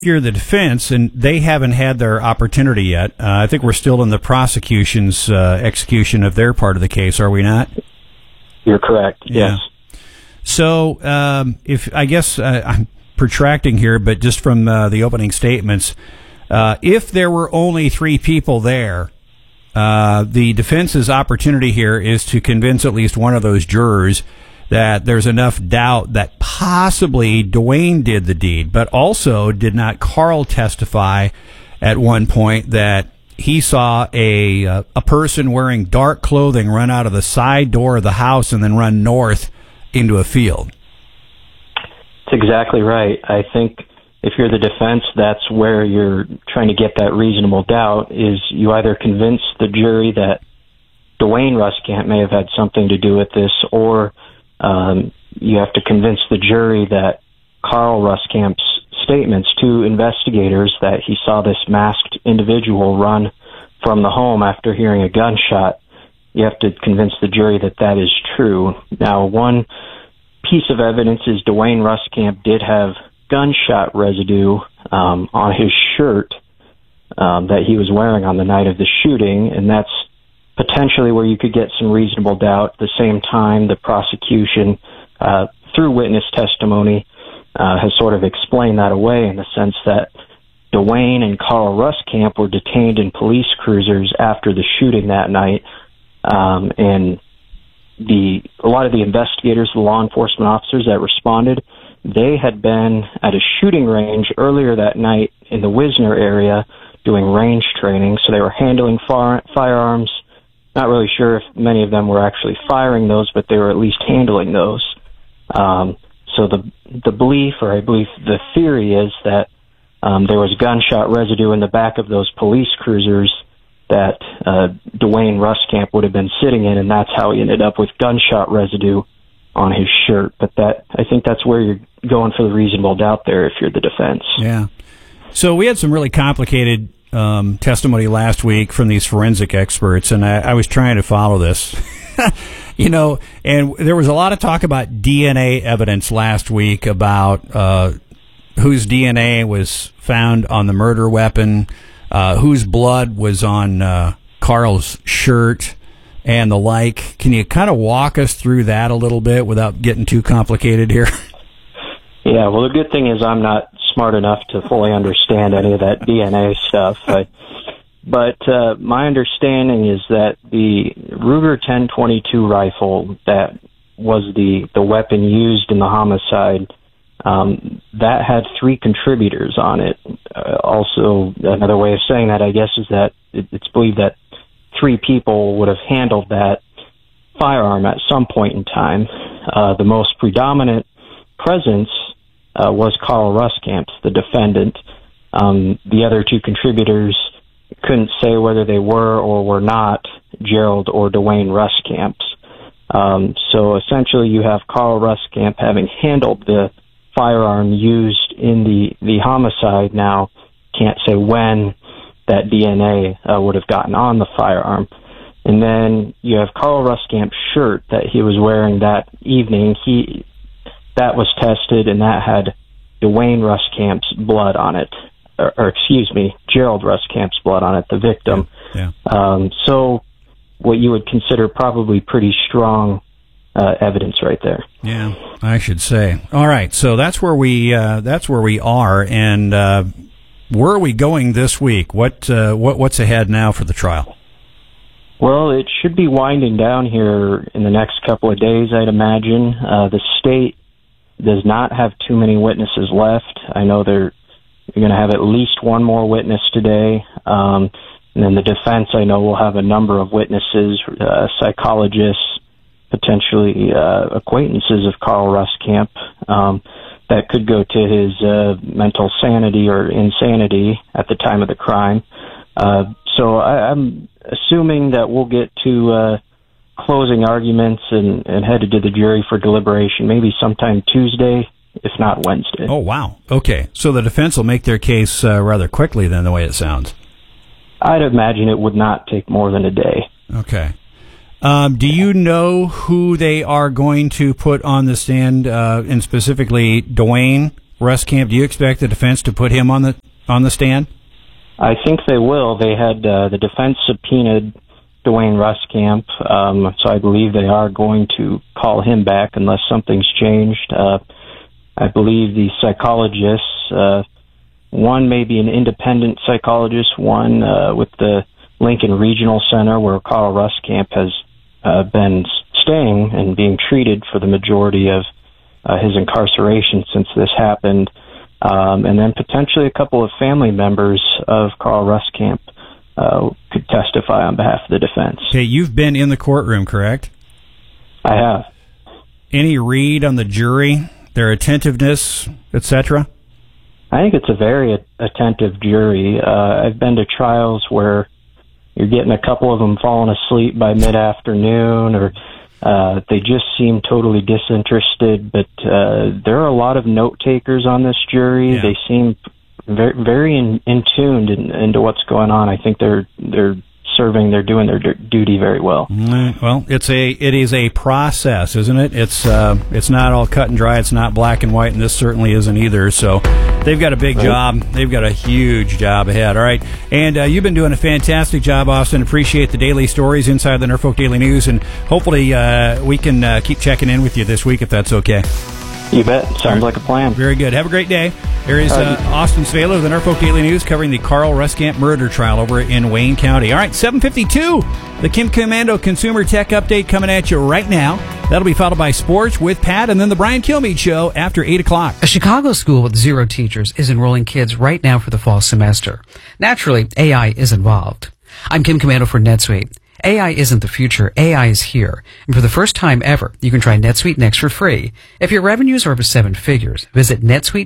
you're the defense, and they haven't had their opportunity yet. I think we're still in the prosecution's execution of their part of the case, are we not? You're correct. Yeah. Yes. So, if I guess I'm protracting here, but just from the opening statements, if there were only 3 people there, the defense's opportunity here is to convince at least one of those jurors that there's enough doubt that possibly Dwayne did the deed, but also did not Carl testify at one point that he saw a person wearing dark clothing run out of the side door of the house and then run north into a field? That's exactly right. I think if you're the defense, that's where you're trying to get that reasonable doubt, is you either convince the jury that Dwayne Ruskamp may have had something to do with this, or you have to convince the jury that Carl Ruskamp's statements to investigators that he saw this masked individual run from the home after hearing a gunshot, you have to convince the jury that that is true. Now, one piece of evidence is Dwayne Ruskamp did have gunshot residue on his shirt that he was wearing on the night of the shooting, and that's potentially where you could get some reasonable doubt. At the same time, the prosecution, through witness testimony, has sort of explained that away in the sense that Dwayne and Carl Ruskamp were detained in police cruisers after the shooting that night, and a lot of the investigators, the law enforcement officers that responded, they had been at a shooting range earlier that night in the Wisner area doing range training, so they were handling firearms. Not really sure if many of them were actually firing those, but they were at least handling those. So the belief, or I believe the theory, is that there was gunshot residue in the back of those police cruisers that Dwayne Ruskamp would have been sitting in, and that's how he ended up with gunshot residue on his shirt. But I think that's where you're going for the reasonable doubt there if you're the defense. Yeah. So we had some really complicated testimony last week from these forensic experts, and I was trying to follow this. And there was a lot of talk about DNA evidence last week about whose DNA was found on the murder weapon, whose blood was on Carl's shirt, and the like. Can you kind of walk us through that a little bit without getting too complicated here? Yeah, well, the good thing is I'm not smart enough to fully understand any of that DNA stuff. But my understanding is that the Ruger 10/22 rifle that was the weapon used in the homicide, that had 3 contributors on it. Also, another way of saying that, I guess, is that it's believed that 3 people would have handled that firearm at some point in time. The most predominant presence was Carl Ruskamp's, the defendant. The other 2 contributors couldn't say whether they were or were not Gerald or Dwayne Ruskamp's. So essentially you have Carl Ruskamp having handled the firearm used in the homicide. Now, can't say when that DNA would have gotten on the firearm. And then you have Carl Ruskamp's shirt that he was wearing that evening. That was tested, and that had Dwayne Ruskamp's blood on it. Or excuse me, Gerald Ruskamp's blood on it, the victim. Yeah. So what you would consider probably pretty strong evidence right there. Yeah, I should say. All right, so that's where we are, and where are we going this week? What's ahead now for the trial? Well, it should be winding down here in the next couple of days, I'd imagine. The state does not have too many witnesses left. I know they're going to have at least one more witness today. And then the defense, I know, will have a number of witnesses, psychologists, potentially acquaintances of Carl Ruskamp, that could go to his mental sanity or insanity at the time of the crime. So I'm assuming that we'll get to closing arguments and headed to the jury for deliberation, maybe sometime Tuesday, if not Wednesday. Oh, wow. Okay. So the defense will make their case rather quickly then, the way it sounds. I'd imagine it would not take more than a day. Okay. Do you know who they are going to put on the stand, and specifically Dwayne? Ruskamp? Do you expect the defense to put him on the stand? I think they will. They had the defense subpoenaed Dwayne Ruskamp, so I believe they are going to call him back unless something's changed. I believe the psychologists, one may be an independent psychologist, one with the Lincoln Regional Center where Carl Ruskamp has been staying and being treated for the majority of his incarceration since this happened, and then potentially a couple of family members of Carl Ruskamp could testify on behalf of the defense. Okay, you've been in the courtroom, correct? I have. Any read on the jury, their attentiveness, etc.? I think it's a very attentive jury. I've been to trials where you're getting a couple of them falling asleep by mid-afternoon, or they just seem totally disinterested. But there are a lot of note takers on this jury. Yeah. They seem very in tuned into what's going on. I think they're doing their duty very well. Well, it is a process, isn't it? It's not all cut and dry. It's not black and white, and this certainly isn't either. So they've got a big job. They've got a huge job ahead. All right, and you've been doing a fantastic job, Austin. Appreciate the daily stories inside the Norfolk Daily News, and hopefully we can keep checking in with you this week if that's okay. You bet. Sounds like a plan. Very good. Have a great day. There is Austin Svehla of the Norfolk Daily News covering the Carl Ruskamp murder trial over in Wayne County. All right, 7:52. The Kim Komando Consumer Tech Update coming at you right now. That'll be followed by sports with Pat, and then the Brian Kilmeade Show after 8 o'clock. A Chicago school with 0 teachers is enrolling kids right now for the fall semester. Naturally, AI is involved. I'm Kim Komando for NetSuite. AI isn't the future, AI is here. And for the first time ever, you can try NetSuite Next for free. If your revenues are over 7 figures, visit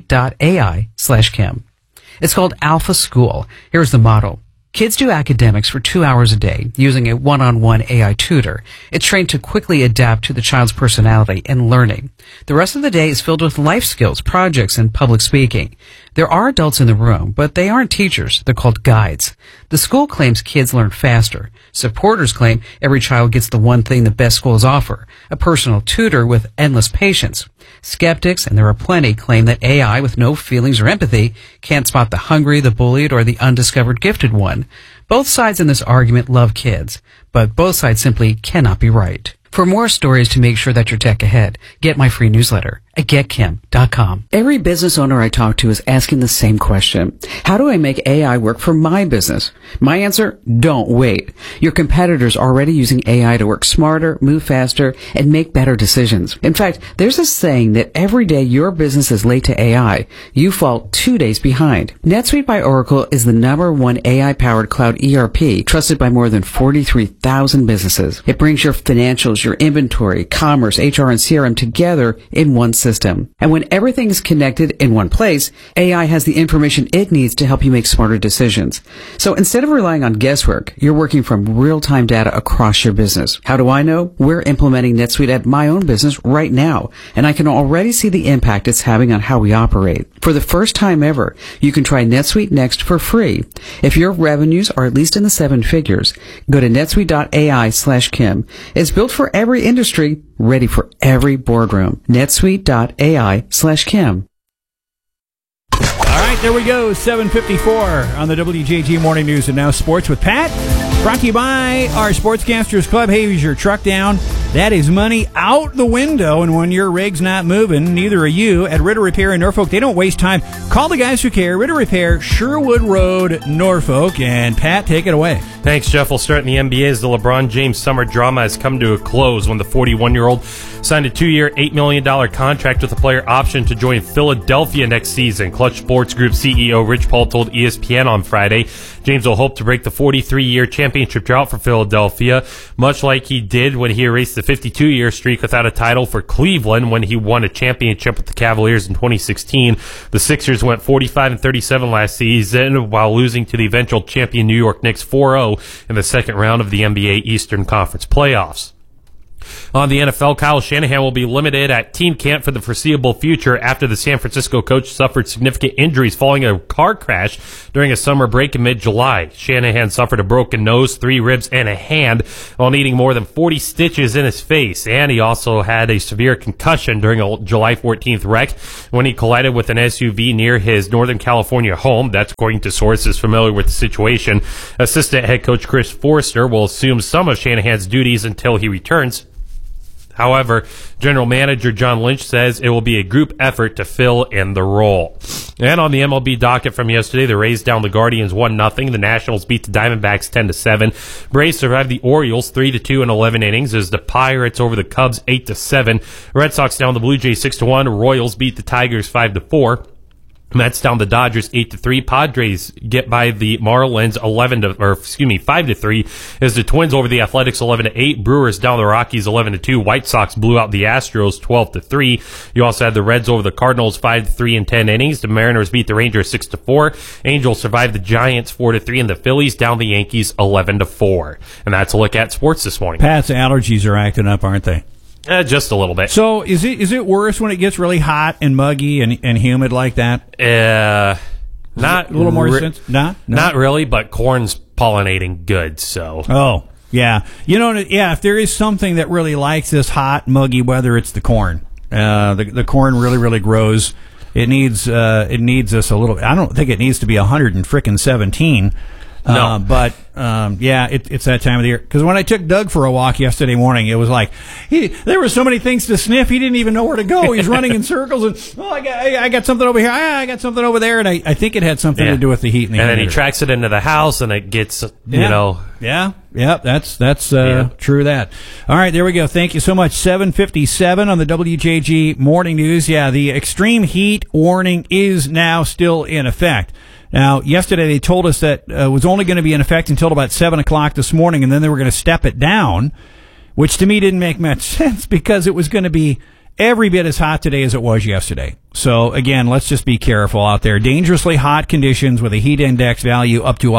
netsuite.ai/Kim. It's called Alpha School. Here's the model. Kids do academics for 2 hours a day using a one-on-one AI tutor. It's trained to quickly adapt to the child's personality and learning. The rest of the day is filled with life skills, projects, and public speaking. There are adults in the room, but they aren't teachers. They're called guides. The school claims kids learn faster. Supporters claim every child gets the one thing the best schools offer, a personal tutor with endless patience. Skeptics, and there are plenty, claim that AI with no feelings or empathy can't spot the hungry, the bullied, or the undiscovered gifted one. Both sides in this argument love kids, but both sides simply cannot be right. For more stories to make sure that you're tech ahead, get my free newsletter at getkim.com. Every business owner I talk to is asking the same question. How do I make AI work for my business? My answer, don't wait. Your competitors are already using AI to work smarter, move faster, and make better decisions. In fact, there's a saying that every day your business is late to AI, you fall 2 days behind. NetSuite by Oracle is the #1 AI-powered cloud ERP trusted by more than 43,000 businesses. It brings your financials, your inventory, commerce, HR, and CRM together in one system. And when everything is connected in one place, AI has the information it needs to help you make smarter decisions. So instead of relying on guesswork, you're working from real-time data across your business. How do I know? We're implementing NetSuite at my own business right now, and I can already see the impact it's having on how we operate. For the first time ever, you can try NetSuite Next for free. If your revenues are at least in the 7 figures, go to netsuite.ai/Kim. It's built for every industry, ready for every boardroom. netsuite.ai/Kim. All right, there we go. 7:54 on the WJG Morning News, and now sports with Pat. Brought to you by our Sportscasters Club. Hey, is your truck down? That is money out the window, and when your rig's not moving, neither are you. At Ritter Repair in Norfolk, they don't waste time. Call the guys who care. Ritter Repair, Sherwood Road, Norfolk. And Pat, take it away. Thanks, Jeff. We'll start in the NBA as the LeBron James summer drama has come to a close when the 41-year-old signed a 2-year, $8 million contract with a player option to join Philadelphia next season. Clutch Sports Group CEO Rich Paul told ESPN on Friday James will hope to break the 43-year championship drought for Philadelphia, much like he did when he erased the 52-year streak without a title for Cleveland when he won a championship with the Cavaliers in 2016. The Sixers went 45-37 last season while losing to the eventual champion New York Knicks 4-0 in the second round of the NBA Eastern Conference playoffs. On the NFL, Kyle Shanahan will be limited at team camp for the foreseeable future after the San Francisco coach suffered significant injuries following a car crash during a summer break in mid-July. Shanahan suffered a broken nose, 3 ribs, and a hand while needing more than 40 stitches in his face. And he also had a severe concussion during a July 14th wreck when he collided with an SUV near his Northern California home. That's according to sources familiar with the situation. Assistant head coach Chris Forrester will assume some of Shanahan's duties until he returns. However, general manager John Lynch says it will be a group effort to fill in the role. And on the MLB docket from yesterday, the Rays down the Guardians 1-0. The Nationals beat the Diamondbacks 10-7. Braves survived the Orioles 3-2 in 11 innings as the Pirates over the Cubs 8-7. Red Sox down the Blue Jays 6-1. Royals beat the Tigers 5-4. Mets down the Dodgers 8-3. Padres get by the Marlins 5-3 as the Twins over the Athletics 11-8. Brewers down the Rockies 11-2. White Sox blew out the Astros 12-3. You also had the Reds over the Cardinals 5-3 in 10 innings. The Mariners beat the Rangers 6-4. Angels survived the Giants 4-3, and the Phillies down the Yankees 11-4. And that's a look at sports this morning. Pat's allergies are acting up, aren't they? Just a little bit. So is it worse when it gets really hot and muggy and humid like that? Not a little more sense? No? Not really, but corn's pollinating good, so. Oh, yeah. If there is something that really likes this hot, muggy weather, it's the corn. The corn really, really grows. It needs us a little. I don't think it needs to be 117. No. It's that time of the year. Because when I took Doug for a walk yesterday morning, it was like there were so many things to sniff. He didn't even know where to go. He's running in circles, and I got something over here. I got something over there, and I think it had something to do with the heat. And then he tracks it into the house, and it gets Yeah, that's true. That. All right, there we go. Thank you so much. 7:57 on the WJG Morning News. Yeah, the extreme heat warning is now still in effect. Now, yesterday they told us that it was only going to be in effect until about 7 o'clock this morning, and then they were going to step it down, which to me didn't make much sense because it was going to be every bit as hot today as it was yesterday. So, again, let's just be careful out there. Dangerously hot conditions with a heat index value up to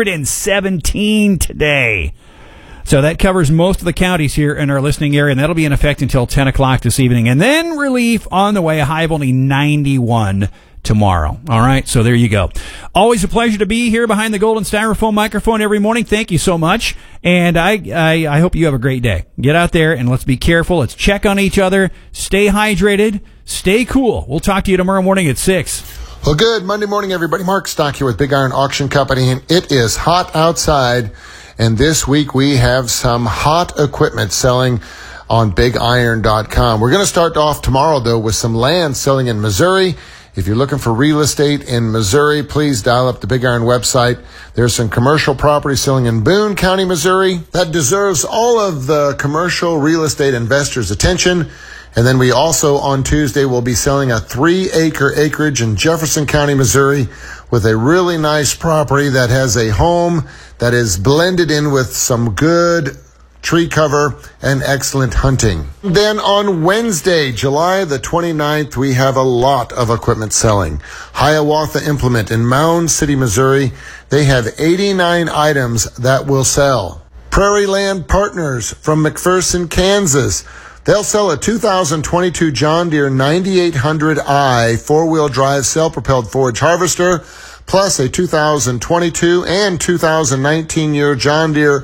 117 today. So that covers most of the counties here in our listening area, and that'll be in effect until 10 o'clock this evening. And then relief on the way, a high of only 91 tomorrow. All right, so there you go. Always a pleasure to be here behind the golden styrofoam microphone every morning. Thank you so much, and I hope you have a great day. Get out there and let's be careful. Let's check on each other. Stay hydrated. Stay cool. We'll talk to you tomorrow morning at 6. Well, good Monday morning, everybody. Mark Stock here with Big Iron Auction Company, and it is hot outside. And this week we have some hot equipment selling on BigIron.com. We're going to start off tomorrow, though, with some land selling in Missouri. If you're looking for real estate in Missouri, please dial up the Big Iron website. There's some commercial property selling in Boone County, Missouri. That deserves all of the commercial real estate investors' attention. And then we also, on Tuesday, will be selling a 3-acre acreage in Jefferson County, Missouri, with a really nice property that has a home that is blended in with some good tree cover and excellent hunting. Then on Wednesday, July the 29th, we have a lot of equipment selling. Hiawatha Implement in Mound City, Missouri. They have 89 items that will sell. Prairie Land Partners from McPherson, Kansas. They'll sell a 2022 John Deere 9800i four-wheel drive self-propelled forage harvester, plus a 2022 and 2019 year John Deere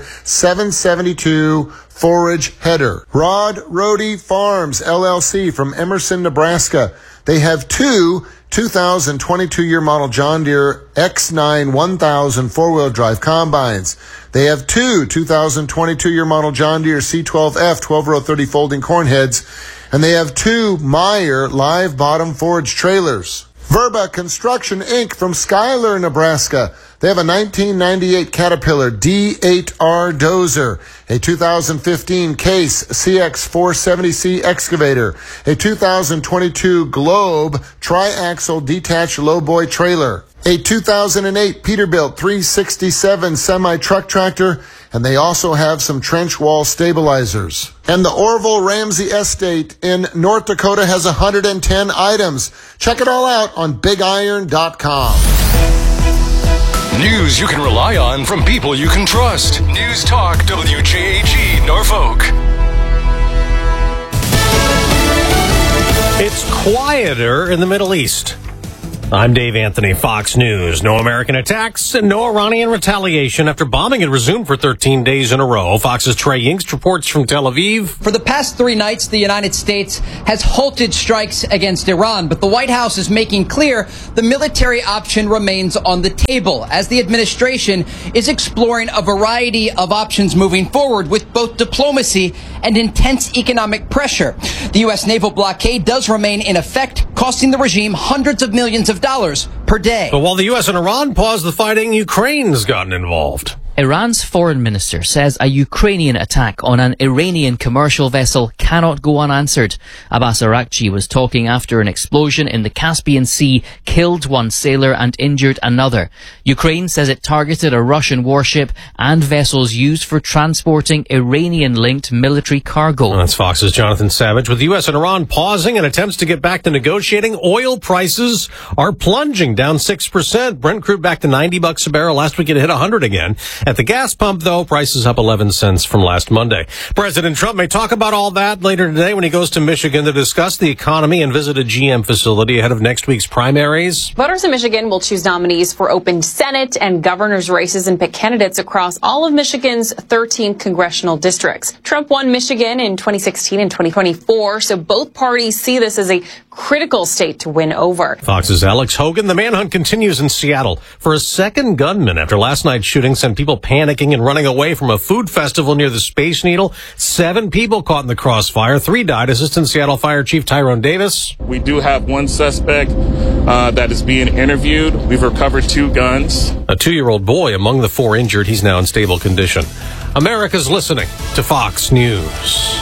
772 forage header. Rod Rohde Farms, LLC from Emerson, Nebraska. They have two 2022 year model John Deere X9 1000 four-wheel drive combines. They have two 2022 year model John Deere C12F 12-row 30 folding corn heads. And they have two Meyer live bottom forage trailers. Verba Construction, Inc. from Schuyler, Nebraska. They have a 1998 Caterpillar D8R dozer, a 2015 Case CX470C excavator, a 2022 Globe triaxle detached lowboy trailer, a 2008 Peterbilt 367 semi-truck tractor, and they also have some trench wall stabilizers. And the Orville Ramsey Estate in North Dakota has 110 items. Check it all out on BigIron.com. News you can rely on from people you can trust. News Talk WJAG Norfolk. It's quieter in the Middle East. I'm Dave Anthony, Fox News. No American attacks and no Iranian retaliation after bombing had resumed for 13 days in a row. Fox's Trey Yingst reports from Tel Aviv. For the past 3 nights, the United States has halted strikes against Iran, but the White House is making clear the military option remains on the table as the administration is exploring a variety of options moving forward with both diplomacy and intense economic pressure. The U.S. naval blockade does remain in effect, costing the regime hundreds of millions of dollars per day. But while the U.S. and Iran paused the fighting, Ukraine's gotten involved. Iran's foreign minister says a Ukrainian attack on an Iranian commercial vessel cannot go unanswered. Abbas Araghchi was talking after an explosion in the Caspian Sea killed one sailor and injured another. Ukraine says it targeted a Russian warship and vessels used for transporting Iranian-linked military cargo. That's Fox's Jonathan Savage. With the U.S. and Iran pausing and attempts to get back to negotiating, oil prices are plunging, down 6%. Brent crude back to $90 a barrel. Last week it hit 100 again. At the gas pump, though, prices up 11 cents from last Monday. President Trump may talk about all that later today when he goes to Michigan to discuss the economy and visit a GM facility ahead of next week's primaries. Voters in Michigan will choose nominees for open Senate and governor's races and pick candidates across all of Michigan's 13 congressional districts. Trump won Michigan in 2016 and 2024, so both parties see this as a critical state to win over. Fox's Alex Hogan. The manhunt continues in Seattle for a second gunman after last night's shooting sent people panicking and running away from a food festival near the Space Needle. 7 people caught in the crossfire. 3 died. Assistant Seattle Fire Chief Tyrone Davis. We do have one suspect that is being interviewed. We've recovered 2 guns. A 2-year-old boy among the 4 injured. He's now in stable condition. America's listening to Fox News.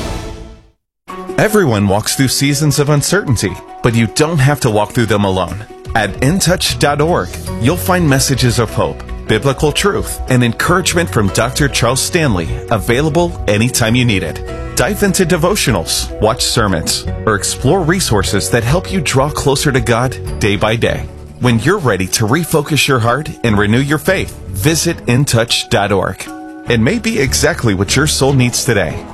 Everyone walks through seasons of uncertainty, but you don't have to walk through them alone. At intouch.org, you'll find messages of hope, biblical truth, and encouragement from Dr. Charles Stanley, available anytime you need it. Dive into devotionals, watch sermons, or explore resources that help you draw closer to God day by day. When you're ready to refocus your heart and renew your faith, visit intouch.org. It may be exactly what your soul needs today.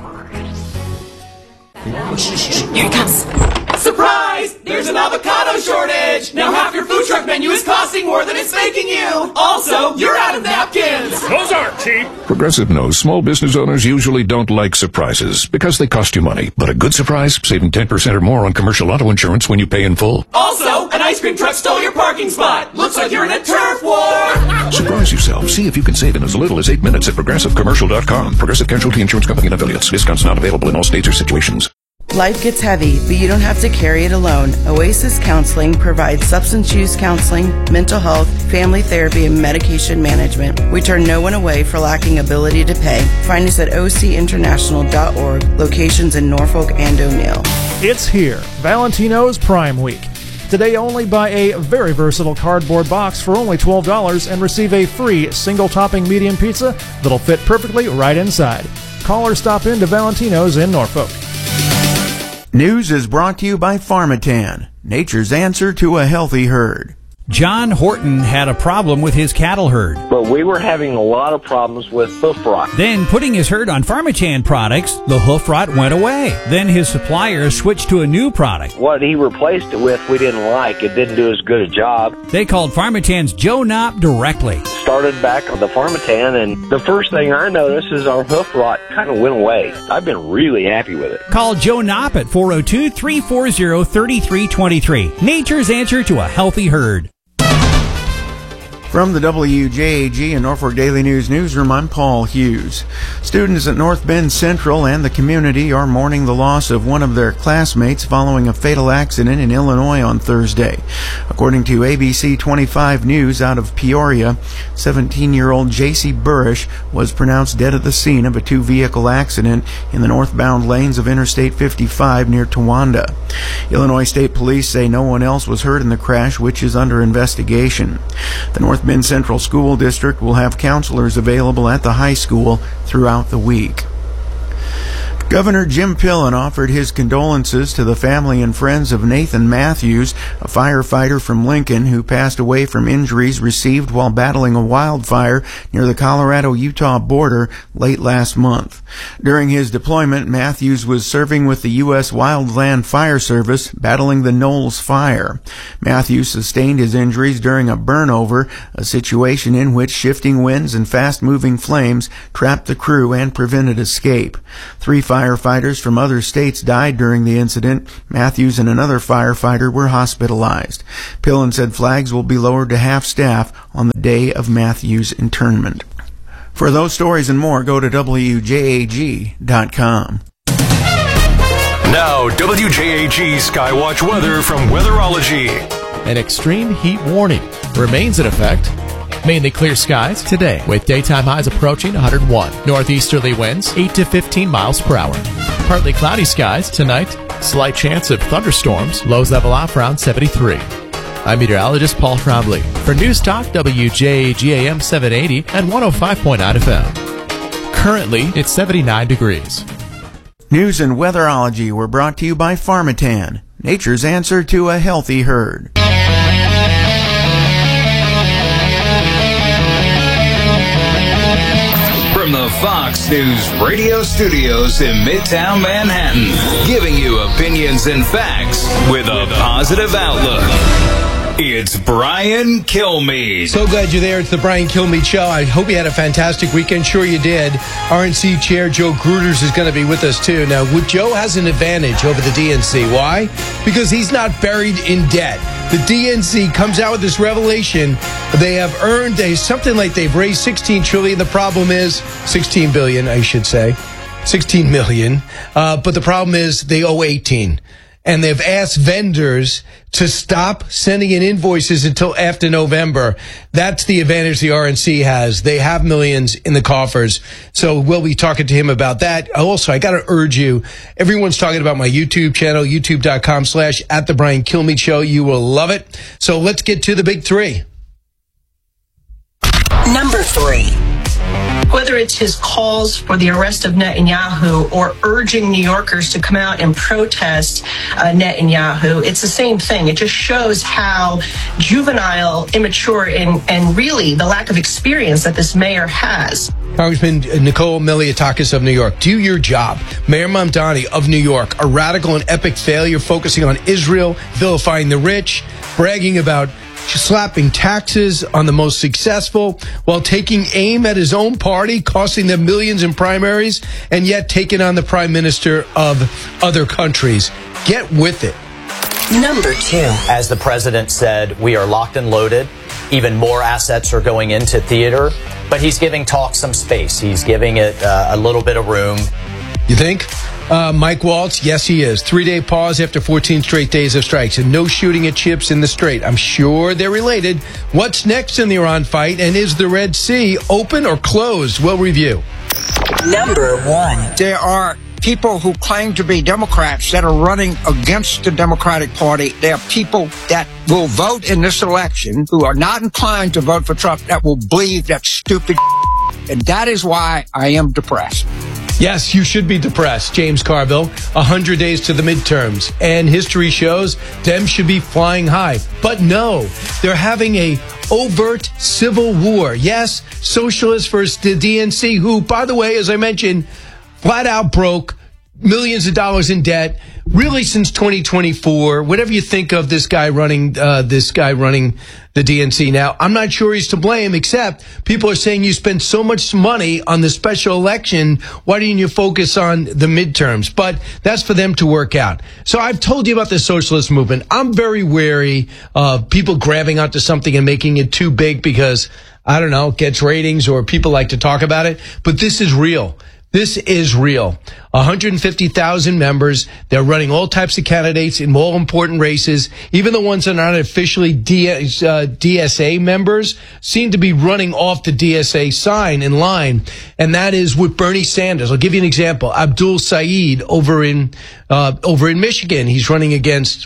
Here it comes. Surprise! There's an avocado shortage! Now half your food truck menu is costing more than it's making you! Also, you're out of napkins! Those aren't cheap! Progressive knows small business owners usually don't like surprises because they cost you money. But a good surprise, saving 10% or more on commercial auto insurance when you pay in full. Also, an ice cream truck stole your parking spot! Looks like you're in a turf war! Surprise yourself. See if you can save in as little as 8 minutes at ProgressiveCommercial.com. Progressive Casualty Insurance Company and Affiliates. Discounts not available in all states or situations. Life gets heavy, but you don't have to carry it alone. Oasis Counseling provides substance use counseling, mental health, family therapy, and medication management. We turn no one away for lacking ability to pay. Find us at ocinternational.org, locations in Norfolk and O'Neill. It's here, Valentino's Prime Week. Today only buy a very versatile cardboard box for only $12 and receive a free single topping medium pizza that'll fit perfectly right inside. Call or stop in to Valentino's in Norfolk. News is brought to you by Pharmatan, nature's answer to a healthy herd. John Horton had a problem with his cattle herd. But we were having a lot of problems with hoof rot. Then, putting his herd on Pharmatan products, the hoof rot went away. Then his suppliers switched to a new product. What he replaced it with, we didn't like. It didn't do as good a job. They called Pharmatan's Joe Knopp directly. Started back on the Pharmatan, and the first thing I noticed is our hoof rot kind of went away. I've been really happy with it. Call Joe Knopp at 402-340-3323. Nature's answer to a healthy herd. From the WJAG and Norfolk Daily News newsroom, I'm Paul Hughes. Students at North Bend Central and the community are mourning the loss of one of their classmates following a fatal accident in Illinois on Thursday. According to ABC 25 News out of Peoria, 17-year-old J.C. Burrish was pronounced dead at the scene of a 2-vehicle accident in the northbound lanes of Interstate 55 near Towanda. Illinois State Police say no one else was hurt in the crash, which is under investigation. The North Bend Central School District will have counselors available at the high school throughout the week. Governor Jim Pillen offered his condolences to the family and friends of Nathan Matthews, a firefighter from Lincoln who passed away from injuries received while battling a wildfire near the Colorado-Utah border late last month. During his deployment, Matthews was serving with the U.S. Wildland Fire Service, battling the Knowles Fire. Matthews sustained his injuries during a burnover, a situation in which shifting winds and fast-moving flames trapped the crew and prevented escape. 3 firefighters from other states died during the incident. Matthews and another firefighter were hospitalized. Pillen said flags will be lowered to half staff on the day of Matthews' internment. For those stories and more, go to WJAG.com. Now, WJAG Skywatch weather from Weatherology. An extreme heat warning remains in effect. Mainly clear skies today with daytime highs approaching 101. Northeasterly winds 8 to 15 miles per hour. Partly cloudy skies tonight. Slight chance of thunderstorms. Lows level off around 73. I'm meteorologist Paul Trombley for News Talk WJAG AM 780 and 105.9 FM. Currently, it's 79 degrees. News and weatherology were brought to you by Pharmatan, nature's answer to a healthy herd. From the Fox News radio studios in Midtown Manhattan, giving you opinions and facts with a positive outlook. It's Brian Kilmeade. So glad you're there. It's the Brian Kilmeade Show. I hope you had a fantastic weekend. Sure you did. RNC Chair Joe Gruters is going to be with us, too. Now, Joe has an advantage over the DNC. Why? Because he's not buried in debt. The DNC comes out with this revelation. They have earned something like they've raised $16 trillion. The problem is $16 billion, I should say. $16 million. But the problem is they owe 18. And they've asked vendors to stop sending in invoices until after November. That's the advantage the RNC has. They have millions in the coffers. So we'll be talking to him about that. Also, I got to urge you, everyone's talking about my YouTube channel, youtube.com/@TheBrianKilmeade You will love it. So let's get to the big 3. Number 3. Whether it's his calls for the arrest of Netanyahu or urging New Yorkers to come out and protest Netanyahu, it's the same thing. It just shows how juvenile, immature, and really the lack of experience that this mayor has. Congressman Nicole Malliotakis of New York, do your job. Mayor Mamdani of New York, a radical and epic failure focusing on Israel, vilifying the rich, bragging about slapping taxes on the most successful while taking aim at his own party, costing them millions in primaries, and yet taking on the prime minister of other countries. Get with it. Number 2. As the president said, we are locked and loaded. Even more assets are going into theater, but he's giving talk some space. He's giving it a little bit of room. You think? Mike Waltz, yes, he is. 3-day pause after 14 straight days of strikes and no shooting at ships in the Strait. I'm sure they're related. What's next in the Iran fight, and is the Red Sea open or closed? We'll review. Number 1. There are people who claim to be Democrats that are running against the Democratic Party. There are people that will vote in this election who are not inclined to vote for Trump that will believe that stupid and that is why I am depressed. Yes, you should be depressed, James Carville. 100 days to the midterms. And history shows Dems should be flying high. But no, they're having a overt civil war. Yes, socialists versus the DNC, who, by the way, as I mentioned, flat out broke, millions of dollars in debt, really since 2024. Whatever you think of this guy running the DNC now, I'm not sure he's to blame, except people are saying you spend so much money on the special election, why didn't you focus on the midterms? But that's for them to work out. So I've told you about the socialist movement. I'm very wary of people grabbing onto something and making it too big because, I don't know, gets ratings or people like to talk about it. But this is real. This is real. 150,000 members. They're running all types of candidates in all important races. Even the ones that are not officially DSA members seem to be running off the DSA sign in line. And that is with Bernie Sanders. I'll give you an example. Abdul Saeed over in Michigan. He's running against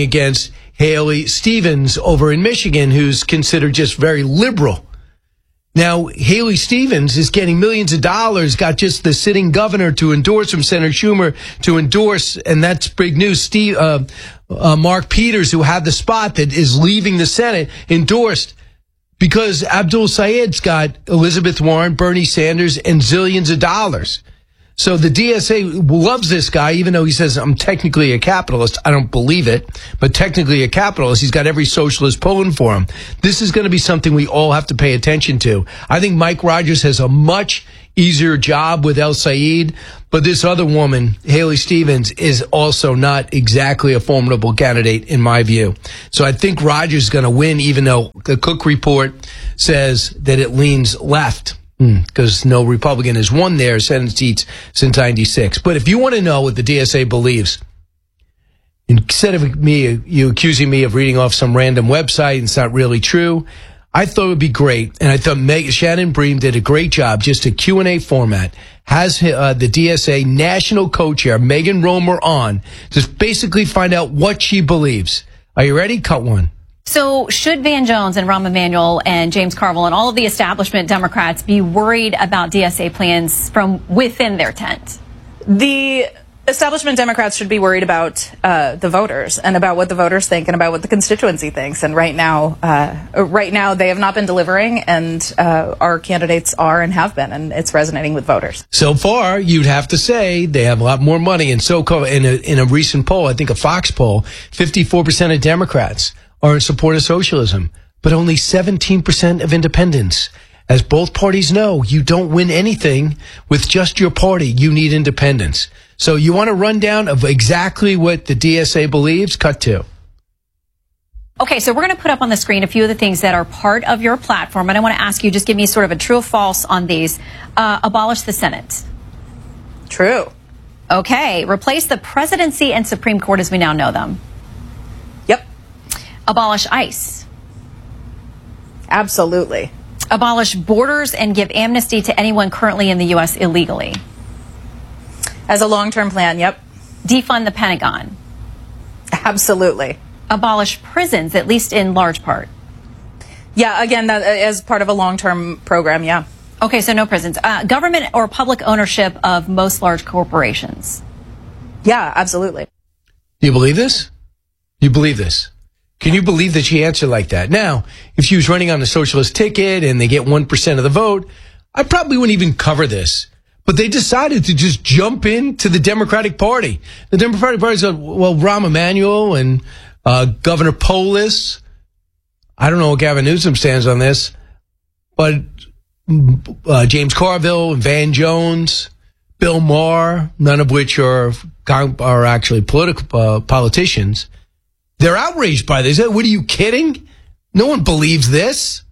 Haley Stevens over in Michigan, who's considered just very liberal. Now, Haley Stevens is getting millions of dollars, got just the sitting governor to endorse from Senator Schumer to endorse, and that's big news. Mark Peters, who had the spot that is leaving the Senate, endorsed because Abdul Sayed's got Elizabeth Warren, Bernie Sanders, and zillions of dollars. So the DSA loves this guy, even though he says, I'm technically a capitalist. I don't believe it, but technically a capitalist. He's got every socialist pulling for him. This is going to be something we all have to pay attention to. I think Mike Rogers has a much easier job with El Sayed, but this other woman, Haley Stevens, is also not exactly a formidable candidate in my view. So I think Rogers is going to win, even though the Cook report says that it leans left. Because no Republican has won their Senate seats since 96. But if you want to know what the DSA believes, instead of you accusing me of reading off some random website and it's not really true, I thought it would be great. And I thought Shannon Bream did a great job, just a Q&A format, has the DSA national co-chair, Megan Romer, on to basically find out what she believes. Are you ready? Cut one. So should Van Jones and Rahm Emanuel and James Carville and all of the establishment Democrats be worried about DSA plans from within their tent? The establishment Democrats should be worried about the voters and about what the voters think and about what the constituency thinks. And right now they have not been delivering, and our candidates are and have been, and it's resonating with voters. So far, you'd have to say they have a lot more money. And so in a recent poll, I think a Fox poll, 54% of Democrats are in support of socialism, but only 17% of independents. As both parties know, you don't win anything with just your party. You need independence. So you want a rundown of exactly what the DSA believes? Cut two. Okay, so we're going to put up on the screen a few of the things that are part of your platform, and I want to ask you, just give me sort of a true or false on these. Abolish the Senate. True. Okay, replace the presidency and Supreme Court as we now know them. Yep. Abolish ICE. Absolutely. Abolish borders and give amnesty to anyone currently in the U.S. illegally. As a long-term plan, yep. Defund the Pentagon. Absolutely. Abolish prisons, at least in large part. Yeah, again, that, as part of a long-term program, yeah. Okay, so no prisons. Government or public ownership of most large corporations. Yeah, absolutely. Do you believe this? You believe this? Can you believe that she answered like that? Now, if she was running on a socialist ticket and they get 1% of the vote, I probably wouldn't even cover this. But they decided to just jump into the Democratic Party. The Democratic Party said, well, Rahm Emanuel and Governor Polis. I don't know what Gavin Newsom stands on this, but James Carville and Van Jones, Bill Maher, none of which are actually politicians. They're outraged by this. What are you kidding? No one believes this.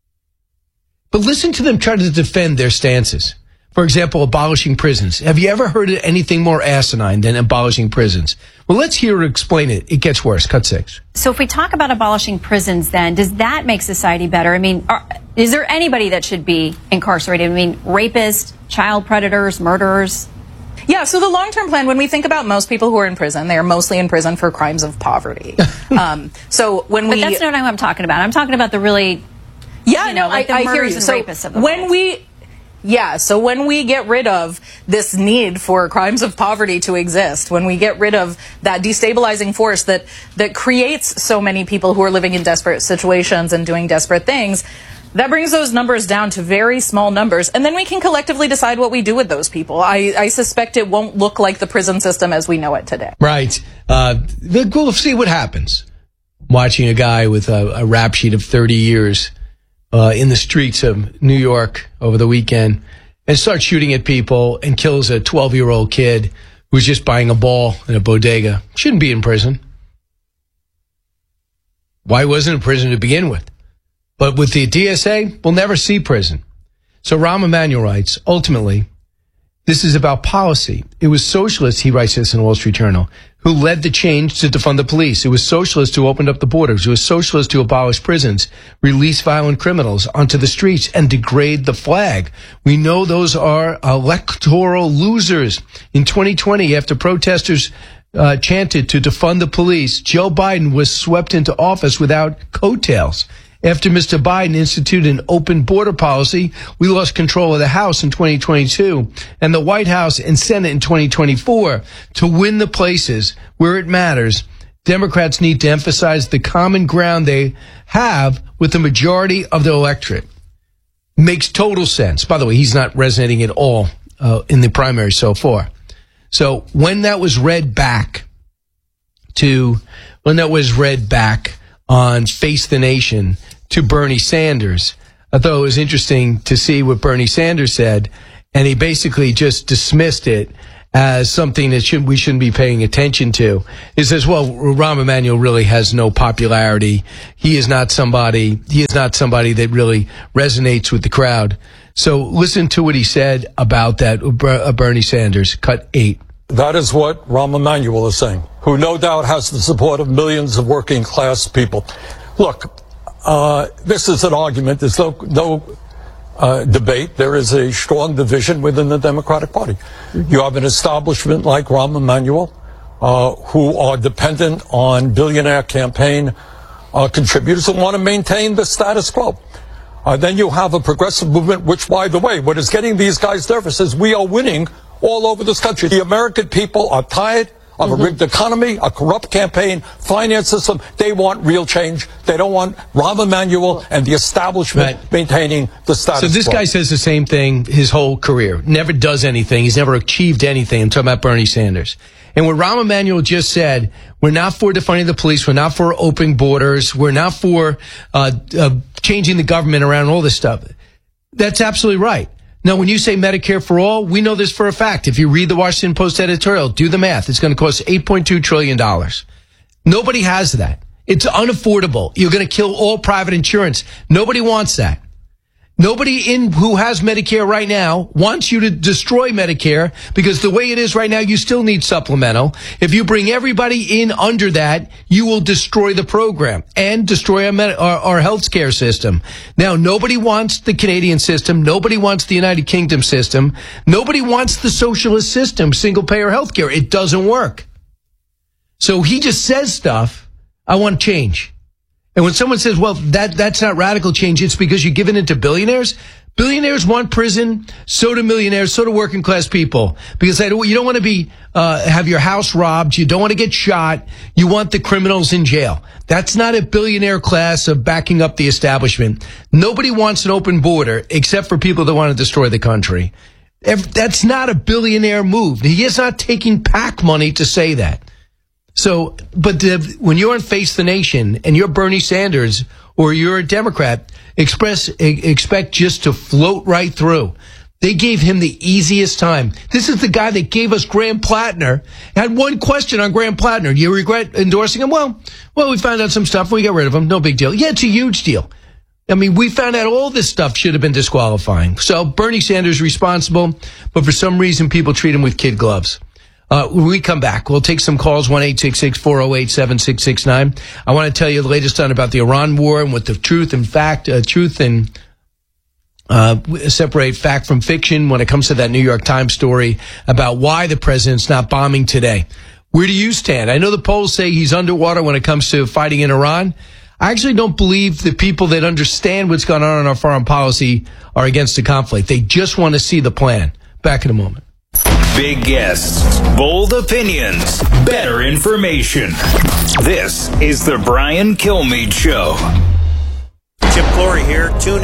But listen to them try to defend their stances. For example, abolishing prisons. Have you ever heard of anything more asinine than abolishing prisons? Well, let's hear her explain it. It gets worse. Cut 6. So if we talk about abolishing prisons, then, does that make society better? I mean, is there anybody that should be incarcerated? I mean, rapists, child predators, murderers? Yeah, so the long-term plan, when we think about most people who are in prison, they are mostly in prison for crimes of poverty. So when But that's not what I'm talking about. I'm talking about the really, like the I murders hear you. and So rapists of the world. So when we get rid of this need for crimes of poverty to exist, when we get rid of that destabilizing force that creates so many people who are living in desperate situations and doing desperate things, that brings those numbers down to very small numbers, and then we can collectively decide what we do with those people. I suspect it won't look like the prison system as we know it today. Right. We'll see what happens. Watching a guy with a rap sheet of 30 years in the streets of New York over the weekend and starts shooting at people and kills a 12-year-old kid who's just buying a ball in a bodega. Shouldn't be in prison. Why wasn't in prison to begin with? But with the DSA, we'll never see prison. So Rahm Emanuel writes, ultimately, this is about policy. It was socialists, he writes this in the Wall Street Journal, who led the change to defund the police. It was socialists who opened up the borders. It was socialists who abolished prisons, release violent criminals onto the streets, and degrade the flag. We know those are electoral losers. In 2020, after protesters chanted to defund the police, Joe Biden was swept into office without coattails. After Mr. Biden instituted an open border policy, we lost control of the House in 2022 and the White House and Senate in 2024. To win the places where it matters, Democrats need to emphasize the common ground they have with the majority of the electorate. Makes total sense. By the way, he's not resonating at all in the primary so far. So when that was read back on Face the Nation to Bernie Sanders, I thought it was interesting to see what Bernie Sanders said, and he basically just dismissed it as something that we shouldn't be paying attention to. He says, well, Rahm Emanuel really has no popularity. He is not somebody that really resonates with the crowd. So listen to what he said about that, Bernie Sanders, cut 8. That is what Rahm Emanuel is saying, who no doubt has the support of millions of working class people. Look, this is an argument. There's no debate. There is a strong division within the Democratic Party. You have an establishment like Rahm Emanuel, who are dependent on billionaire campaign contributors who want to maintain the status quo. Then you have a progressive movement, which, by the way, what is getting these guys nervous is we are winning all over this country. The American people are tired of a rigged economy, a corrupt campaign, finance system. They want real change. They don't want Rahm Emanuel and the establishment maintaining the status quo. So this guy says the same thing his whole career. Never does anything. He's never achieved anything. I'm talking about Bernie Sanders. And what Rahm Emanuel just said, we're not for defunding the police. We're not for open borders. We're not for changing the government around, all this stuff. That's absolutely right. Now, when you say Medicare for all, we know this for a fact. If you read the Washington Post editorial, do the math. It's going to cost $8.2 trillion. Nobody has that. It's unaffordable. You're going to kill all private insurance. Nobody wants that. Nobody who has Medicare right now wants you to destroy Medicare, because the way it is right now, you still need supplemental. If you bring everybody in under that, you will destroy the program and destroy our health care system. Now, nobody wants the Canadian system. Nobody wants the United Kingdom system. Nobody wants the socialist system, single-payer health care. It doesn't work. So he just says stuff, I want change. And when someone says, well, that's not radical change, it's because you're giving it to billionaires. Billionaires want prison, so do millionaires, so do working class people. Because you don't want to have your house robbed, you don't want to get shot, you want the criminals in jail. That's not a billionaire class of backing up the establishment. Nobody wants an open border except for people that want to destroy the country. That's not a billionaire move. He is not taking PAC money to say that. So, but when you're on Face the Nation and you're Bernie Sanders or you're a Democrat, expect just to float right through. They gave him the easiest time. This is the guy that gave us Graham Plattner. Had one question on Graham Plattner. Do you regret endorsing him? Well, we found out some stuff. We got rid of him. No big deal. Yeah, it's a huge deal. I mean, we found out all this stuff should have been disqualifying. So Bernie Sanders responsible, but for some reason people treat him with kid gloves. When we come back, we'll take some calls, 1-866-408-7669. I want to tell you the latest on about the Iran war and what the truth and separate fact from fiction when it comes to that New York Times story about why the president's not bombing today. Where do you stand? I know the polls say he's underwater when it comes to fighting in Iran. I actually don't believe the people that understand what's going on in our foreign policy are against the conflict. They just want to see the plan. Back in a moment. Big guests, bold opinions, better information. This is the Brian Kilmeade Show. Chip Flory here. Tune